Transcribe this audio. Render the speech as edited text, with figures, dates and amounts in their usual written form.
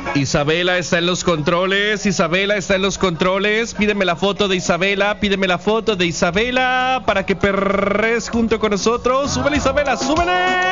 Isabela está en los controles. Isabela está en los controles. Pídeme la foto de Isabela. Pídeme la foto de Isabela para que perres junto con nosotros. ¡Súbele, Isabela! ¡Súbele!